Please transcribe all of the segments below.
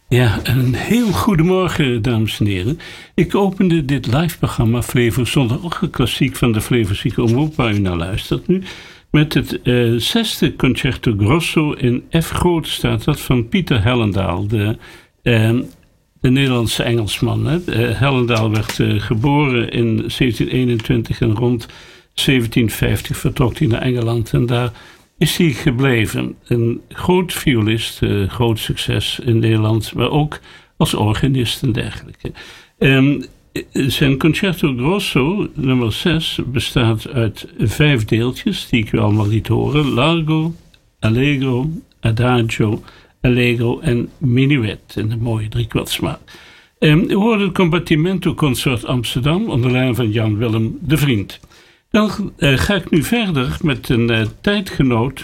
Ja, een heel goedemorgen, dames en heren. Ik opende dit live-programma Flevo Zondagochtend Klassiek van de Flevozieke Omroep, waar u naar luistert nu, met het zesde Concerto Grosso in F groot staat dat van Pieter Hellendaal, de Nederlandse Engelsman. Hellendaal werd geboren in 1721 en rond 1750 vertrok hij naar Engeland en daar is hij gebleven. Een groot violist, groot succes in Nederland, maar ook als organist en dergelijke. Zijn Concerto Grosso, nummer 6, bestaat uit 5 deeltjes, die ik u allemaal liet horen. Largo, Allegro, Adagio, Allegro en Minuet, in een mooie driekwartsmaat. U hoorde het Combattimento Consort Amsterdam onder leiding van Jan Willem de Vriend. Dan ga ik nu verder met een tijdgenoot.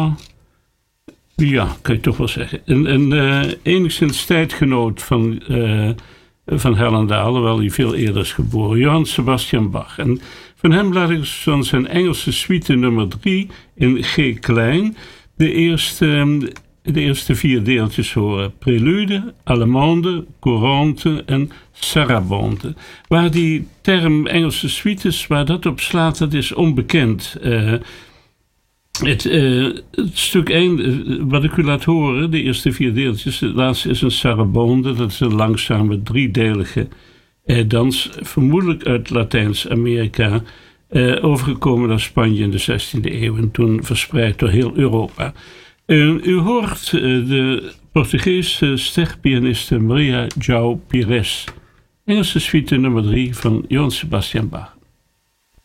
Ja, kan je toch wel zeggen. Een enigszins tijdgenoot van Hellendaal, hoewel hij veel eerder is geboren. Johann Sebastian Bach. En van hem laat ik van zijn Engelse suite nummer 3 in G klein de eerste 4 deeltjes horen. Prelude, Allemande, Courante en Sarabande. Waar die term Engelse suites, waar dat op slaat, dat is onbekend. Het stuk 1, wat ik u laat horen, de eerste 4 deeltjes, het laatste is een Sarabande, dat is een langzame 3-delige dans, vermoedelijk uit Latijns-Amerika, overgekomen naar Spanje in de 16e eeuw en toen verspreid door heel Europa. U hoort de Portugese sterpianiste Maria João Pires. Engelse suite nummer 3 van Johann Sebastian Bach.